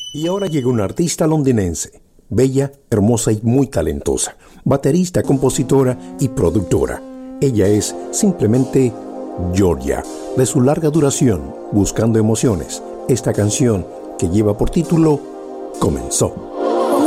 Y ahora llega una artista londinense, bella, hermosa y muy talentosa, baterista, compositora y productora. Ella es simplemente Georgia, de su larga duración, Buscando Emociones, esta canción que lleva por título Comenzó.